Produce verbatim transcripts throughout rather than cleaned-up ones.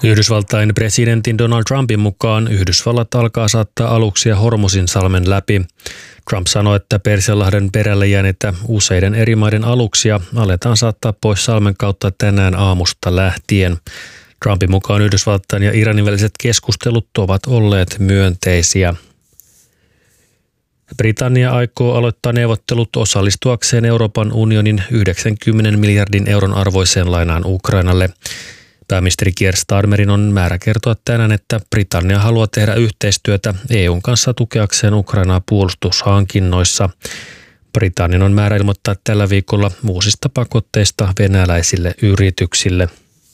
Yhdysvaltain presidentin Donald Trumpin mukaan Yhdysvallat alkaa saattaa aluksia Hormuzinsalmen läpi. Trump sanoi, että Persianlahden perälle jääneitä useiden eri maiden aluksia aletaan saattaa pois salmen kautta tänään aamusta lähtien. Trumpin mukaan Yhdysvaltain ja Iranin väliset keskustelut ovat olleet myönteisiä. Britannia aikoo aloittaa neuvottelut osallistuakseen Euroopan unionin yhdeksänkymmentä miljardin euron arvoiseen lainaan Ukrainalle. Pääministeri Keir Starmerin on määrä kertoa tänään, että Britannia haluaa tehdä yhteistyötä E U:n kanssa tukeakseen Ukrainaa puolustushankinnoissa. Britannian on määrä ilmoittaa tällä viikolla uusista pakotteista venäläisille yrityksille.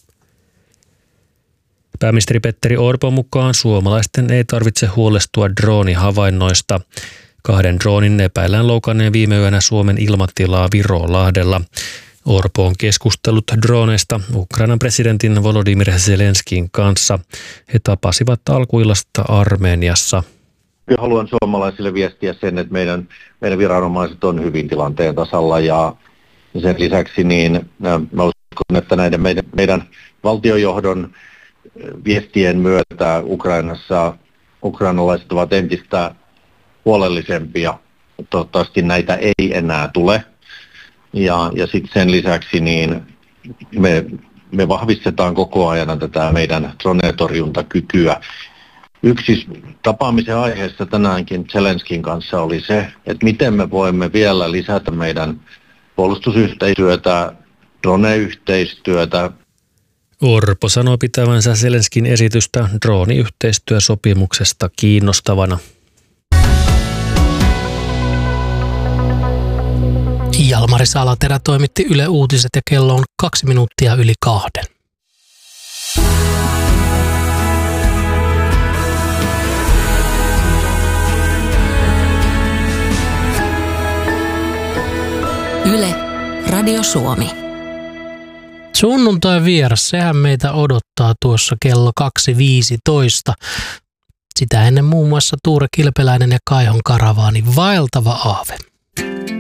Pääministeri Petteri Orpon mukaan suomalaisten ei tarvitse huolestua droonihavainnoista. Kahden droonin epäillään loukanneen viime yönä Suomen ilmatilaa Virolahdella. Orpo on keskustellut droneista Ukrainan presidentin Volodymyr Zelenskin kanssa. He tapasivat alkuillasta Armeniassa. Haluan suomalaisille viestiä sen, että meidän, meidän viranomaiset on hyvin tilanteen tasalla ja sen lisäksi niin mä uskon, että näiden meidän, meidän valtiojohdon viestien myötä Ukrainassa ukrainalaiset ovat entistä huolellisempia. Toivottavasti näitä ei enää tule. Ja, ja sitten sen lisäksi niin me, me vahvistetaan koko ajan tätä meidän drone-torjuntakykyä. Yksi tapaamisen aiheesta tänäänkin Zelenskin kanssa oli se, että miten me voimme vielä lisätä meidän puolustusyhteistyötä, drone-yhteistyötä. Orpo sanoi pitävänsä Zelenskin esitystä drooniyhteistyösopimuksesta kiinnostavana. Jalmari Salaterä toimitti Yle Uutiset ja kello on kaksi minuuttia yli kahden. Yle, Radio Suomi. Sunnuntai vieras, sehän meitä odottaa tuossa kello kaksi viisitoista. Sitä ennen muun muassa Tuure Kilpeläinen ja Kaihon Karavaani, vaeltava aave.